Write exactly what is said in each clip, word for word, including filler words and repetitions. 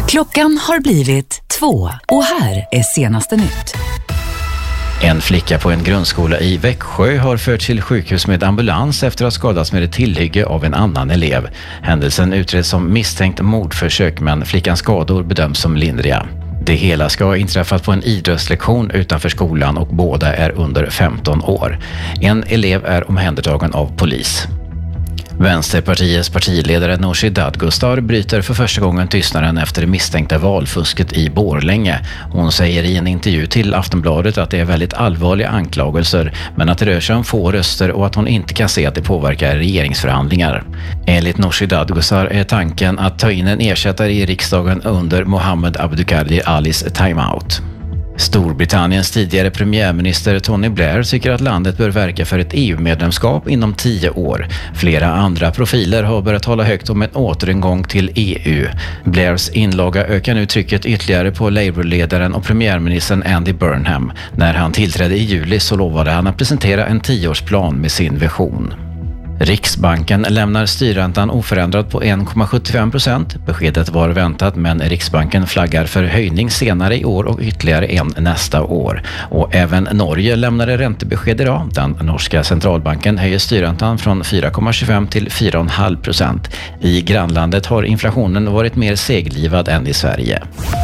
Klockan har blivit två och här är senaste nytt. En flicka på en grundskola i Växjö har förts till sjukhus med ambulans efter att ha skadats med ett tillhygge av en annan elev. Händelsen utreds som misstänkt mordförsök, men flickans skador bedöms som lindriga. Det hela ska ha inträffat på en idrottslektion utanför skolan och båda är under femton år. En elev är omhändertagen av polis. Vänsterpartiets partiledare Nooshi Dadgostar bryter för första gången tystnaden efter det misstänkta valfusket i Borlänge. Hon säger i en intervju till Aftonbladet att det är väldigt allvarliga anklagelser, men att det rör sig om få röster och att hon inte kan se att det påverkar regeringsförhandlingar. Enligt Nooshi Dadgostar är tanken att ta in en ersättare i riksdagen under Mohammed Abduqadir Alis timeout. Storbritanniens tidigare premiärminister Tony Blair tycker att landet bör verka för ett E U-medlemskap inom tio år. Flera andra profiler har börjat tala högt om en återgång till E U. Blairs inlaga ökar nu trycket ytterligare på Labour-ledaren och premiärministern Andy Burnham. När han tillträdde i juli så lovade han att presentera en tioårsplan med sin vision. Riksbanken lämnar styrräntan oförändrad på en komma sjuttiofem procent. Beskedet var väntat, men Riksbanken flaggar för höjning senare i år och ytterligare en nästa år. Och även Norge lämnade räntebesked idag. Den norska centralbanken höjer styrräntan från fyra komma tjugofem till fyra komma fem procent. I grannlandet har inflationen varit mer seglivad än i Sverige.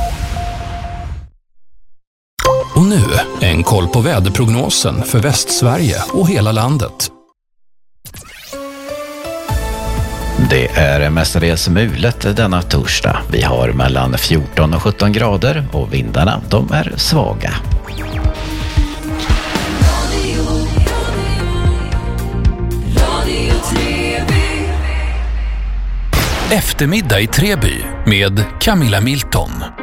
Och nu en koll på väderprognosen för Västsverige och hela landet. Det är mestadels mulet denna torsdag. Vi har mellan fjorton och sjutton grader och vindarna, de är svaga. Eftermiddag i Treby med Camilla Milton.